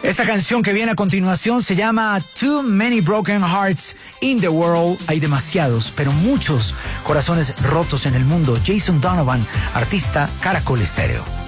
Esta canción que viene a continuación se llama Too Many Broken Hearts in the World. Hay demasiados, pero muchos corazones rotos en el mundo. Jason Donovan, artista Caracol Estéreo.